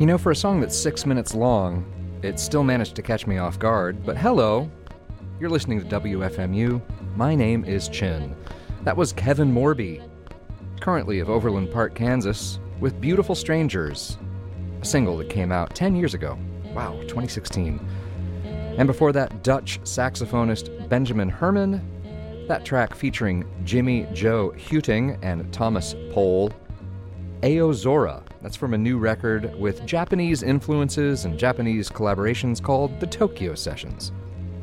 You know, for a song that's 6 minutes long, it still managed to catch me off guard, but hello, you're listening to WFMU. My name is Chin. That was Kevin Morby, currently of Overland Park, Kansas, with Beautiful Strangers, a single that came out 10 years ago. Wow, 2016. And before that, Dutch saxophonist Benjamin Herman, that track featuring Jimmy Joe Huting and Thomas Pohl, Aozora. That's from a new record with Japanese influences and Japanese collaborations called the Tokyo Sessions.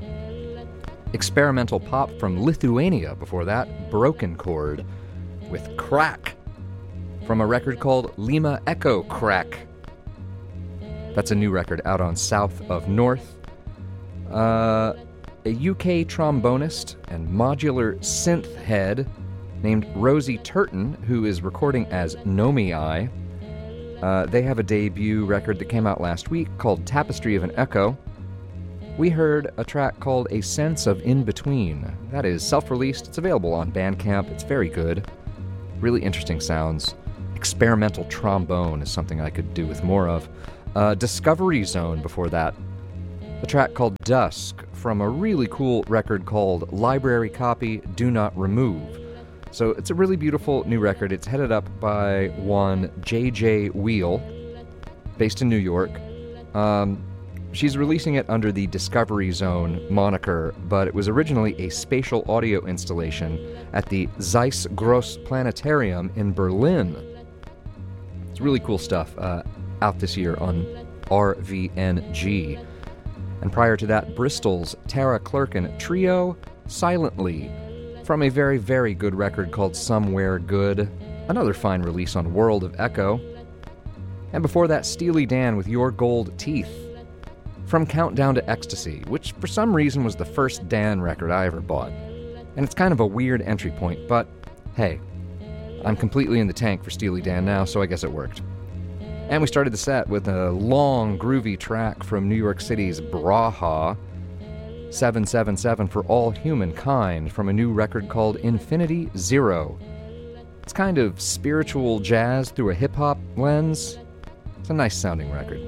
Experimental pop from Lithuania before that, Broken Chord, with Crack, from a record called Lima Echo Crack. That's a new record out on South of North. A UK trombonist and modular synth head named Rosie Turton, who is recording as Nomi. They have a debut record that came out last week called Tapestry of an Echo. We heard a track called A Sense of In-Between. That is self-released. It's available on Bandcamp. It's very good. Really interesting sounds. Experimental trombone is something I could do with more of. Discovery Zone before that. A track called Dusk from a really cool record called Library Copy Do Not Remove. So it's a really beautiful new record. It's headed up by one J.J. Wheel, based in New York. She's releasing it under the Discovery Zone moniker, but it was originally a spatial audio installation at the Zeiss Gross Planetarium in Berlin. It's really cool stuff out this year on RVNG. And prior to that, Bristol's Tara Clerkin Trio, Silently, from a very, very good record called Somewhere Good, another fine release on World of Echo. And before that, Steely Dan with Your Gold Teeth, from Countdown to Ecstasy, which for some reason was the first Dan record I ever bought. And it's kind of a weird entry point, but hey, I'm completely in the tank for Steely Dan now, so I guess it worked. And we started the set with a long, groovy track from New York City's Braha, 777 for All Humankind, from a new record called Infinity Zero. It's kind of spiritual jazz through a hip-hop lens. It's a nice sounding record.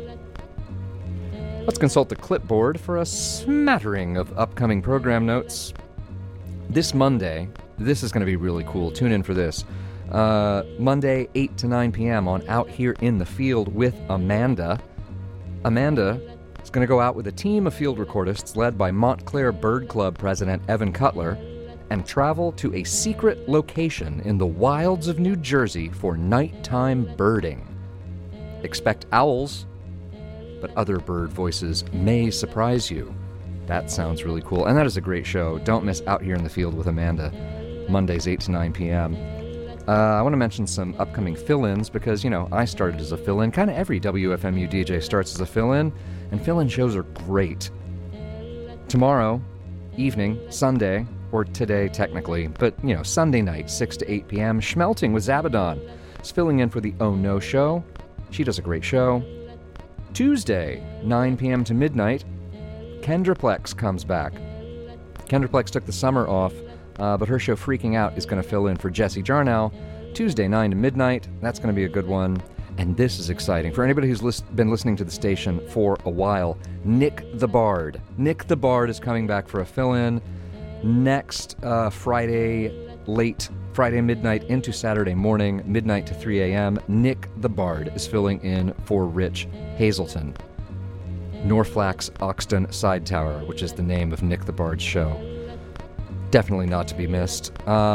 Let's consult the clipboard for a smattering of upcoming program notes. This Monday, this is going to be really cool. Tune in for this. Monday, 8 to 9 p.m. on Out Here in the Field with Amanda. Amanda is going to go out with a team of field recordists led by Montclair Bird Club president Evan Cutler and travel to a secret location in the wilds of New Jersey for nighttime birding. Expect owls, but other bird voices may surprise you. That sounds really cool, and that is a great show. Don't miss Out Here in the Field with Amanda, Mondays 8 to 9 p.m. I want to mention some upcoming fill-ins because, you know, I started as a fill-in. Kind of every WFMU DJ starts as a fill-in, and fill-in shows are great. Tomorrow evening, Sunday, or today technically, but, you know, Sunday night, 6 to 8 p.m., Schmelting with Zabadon is filling in for the Oh No show. She does a great show. Tuesday, 9 p.m. to midnight, Kendraplex comes back. Kendraplex took the summer off, but her show Freaking Out is going to fill in for Jesse Jarnow. Tuesday, 9 to midnight. That's going to be a good one. And this is exciting. For anybody who's been listening to the station for a while, Nick the Bard. Nick the Bard is coming back for a fill-in next Friday, late Friday midnight into Saturday morning, midnight to 3 a.m. Nick the Bard is filling in for Rich Hazelton. Norflax Oxton Side Tower, which is the name of Nick the Bard's show. Definitely not to be missed.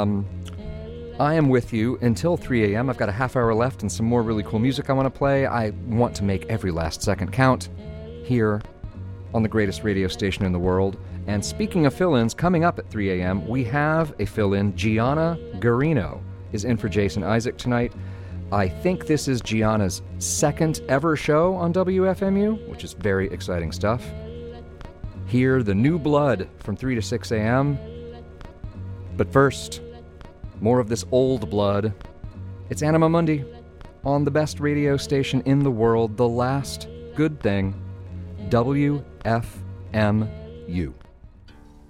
I am with you until 3 a.m. I've got a half hour left and some more really cool music I want to play. I want to make every last second count here on the greatest radio station in the world. And speaking of fill-ins, coming up at 3 a.m., we have a fill-in. Gianna Garino is in for Jason Isaac tonight. I think this is Gianna's second ever show on WFMU, which is very exciting stuff. Hear the new blood from 3 to 6 a.m., but first, more of this old blood. It's Anima Mundi on the best radio station in the world, the last good thing, WFMU.